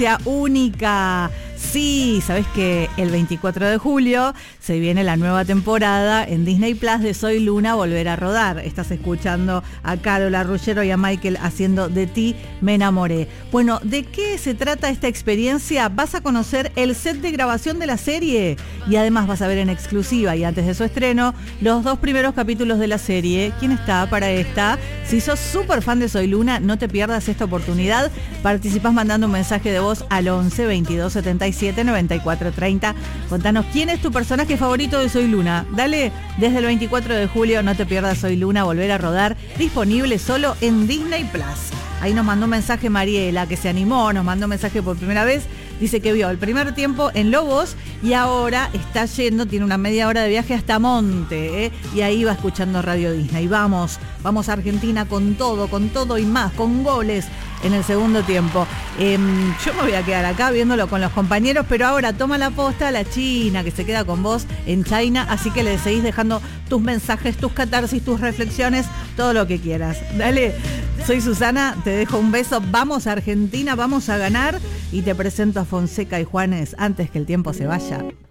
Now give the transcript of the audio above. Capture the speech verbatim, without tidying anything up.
Única. Sí, sabes que el veinticuatro de julio se viene la nueva temporada en Disney Plus de Soy Luna, volver a rodar. Estás escuchando a Carola Ruggero y a Michael haciendo De ti me enamoré. Bueno, ¿de qué se trata esta experiencia? Vas a conocer el set de grabación de la serie y además vas a ver en exclusiva y antes de su estreno los dos primeros capítulos de la serie. ¿Quién está para esta? Si sos súper fan de Soy Luna, no te pierdas esta oportunidad. Participás mandando un mensaje de voz al once veintidós setenta y siete noventa y cuatro treinta. Contanos quién es tu personaje favorito de Soy Luna. Dale, desde el veinticuatro de julio no te pierdas Soy Luna, volver a rodar, disponible solo en Disney Plus. Ahí nos mandó un mensaje Mariela, que se animó, nos mandó un mensaje por primera vez. Dice que vio el primer tiempo en Lobos y ahora está yendo, tiene una media hora de viaje hasta Monte, ¿eh? Y ahí va escuchando Radio Disney. Vamos, vamos a Argentina con todo, con todo y más, con goles en el segundo tiempo. Eh, yo me voy a quedar acá viéndolo con los compañeros, pero ahora toma la posta la China, que se queda con vos en China, así que le seguís dejando tus mensajes, tus catarsis, tus reflexiones, todo lo que quieras. Dale, soy Susana, te dejo un beso, vamos a Argentina, vamos a ganar y te presento a Fonseca y Juanes antes que el tiempo se vaya.